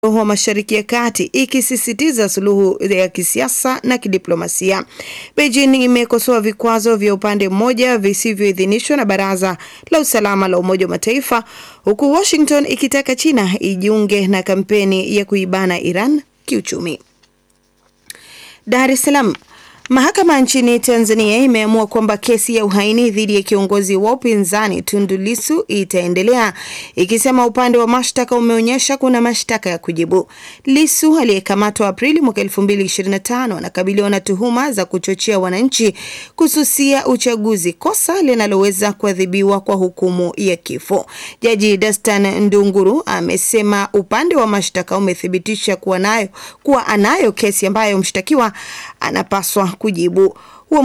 wa Mashariki ya Kati, ikisisitiza suluhu ya kisiasa na kidiplomasia. Beijing imekosoa vikwazo vya upande mmoja visivyoidhinishwa na Baraza la Usalama la Umoja wa Mataifa, huku Washington ikitaka China ijiunge na kampeni ya kuibana Iran kiuchumi. Dar es Salaam. Mahakama nchini Tanzania imeamua kwamba kesi ya uhaini dhidi ya kiongozi wa upinzani Tundu Lissu itaendelea, ikisema upande wa mashtaka umeonyesha kuna mashtaka ya kujibu. Lissu aliyekamatwa Aprili mwaka 2025 anakabiliwa na tuhuma za kuchochea wananchi kususia uchaguzi, kosa linaloweza kuadhibiwa kwa hukumu ya kifo. Jaji Dastan Ndunguru amesema upande wa mashtaka umethibitisha kuwa anayo kesi ambayo mshtakiwa anapaswa kujibu.